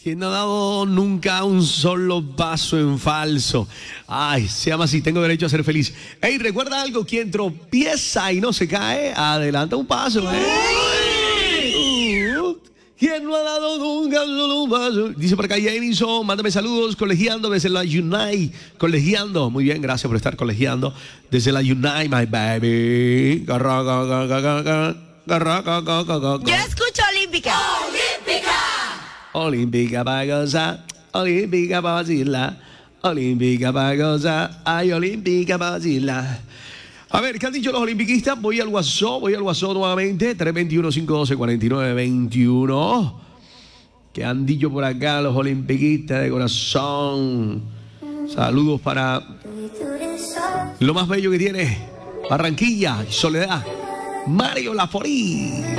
¿Quién no ha dado nunca un solo paso en falso? Ay, se llama así, tengo derecho a ser feliz. Ey, recuerda algo, quien tropieza y no se cae, adelanta un paso, ¿Quién no ha dado nunca un solo paso? Dice por acá Jamison, mándame saludos, colegiando desde la Unite. Colegiando, muy bien, gracias por estar colegiando desde la Unite, my baby. Yo escucho Olímpica. Olímpica para gozar, olímpica para vacilar, olímpica para gozar, ay, olímpica para vacilar. A ver, ¿qué han dicho los olimpiquistas? Voy al WhatsApp nuevamente, 321-512-4921. ¿Qué han dicho por acá los olimpiquistas de corazón? Saludos para lo más bello que tiene Barranquilla, Soledad, Mario Laforí.